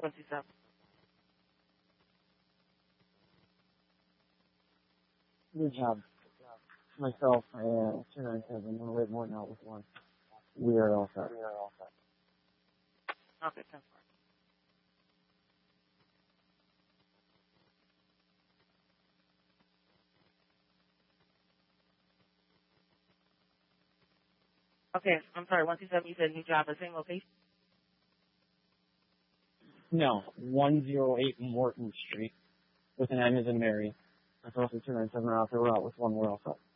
127. Good job. Myself and 297. We're waiting more now with one. We are all set. Okay, 10-4. Okay, I'm sorry, 127, you said new job, the same location? No, 108 Morton Street with an M as in Mary. Myself and 297 are out there. We're out with one. We're all set.